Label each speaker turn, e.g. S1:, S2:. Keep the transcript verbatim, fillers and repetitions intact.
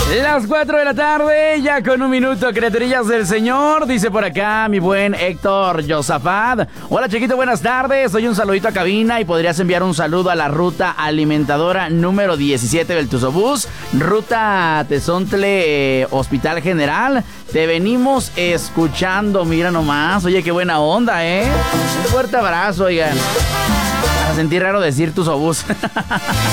S1: Las cuatro de la tarde, ya con un minuto, criaturillas del Señor. Dice por acá mi buen Héctor Josafat. Hola, chiquito, buenas tardes. Doy un saludito a cabina y podrías enviar un saludo a la ruta alimentadora número diecisiete del Tuzobús, ruta Tezontle, eh, Hospital General. Te venimos escuchando, mira nomás. Oye, qué buena onda, ¿eh? Un fuerte abrazo, oigan. Para sentir raro decir Tuzobús.